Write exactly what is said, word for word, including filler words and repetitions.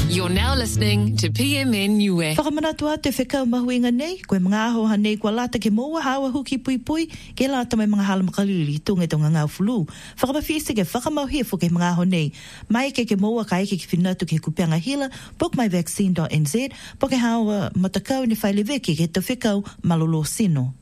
You're now listening to P M N Niue. Whakamanatua te whekau mahuinga nei, koe mga aho hanei kua lata ke moa hawa huki pui pui, ke lata mai mga hala makalili tunga tonga ngau fulu. Whakamawhisi ke whakamauhia fu ke mga aho nei, mai ke ke moa ka eke ki whinatu ke kupianga hila, book my vaccine dot n z, po ke hawa matakau ni whaile veki ke te whekau malolo sino.